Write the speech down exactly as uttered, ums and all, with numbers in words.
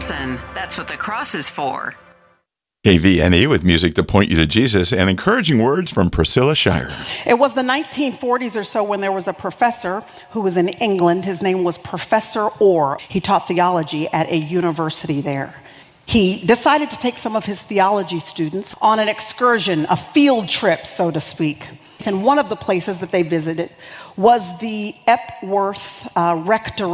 Thompson. That's what the cross is for. K V N E with music to point you to Jesus and encouraging words from Priscilla Shirer. It was the nineteen forties or so when there was a professor who was in England. His name was Professor Orr. He taught theology at a university there. He decided to take some of his theology students on an excursion, a field trip, so to speak. And one of the places that they visited was the Epworth uh, Rectory.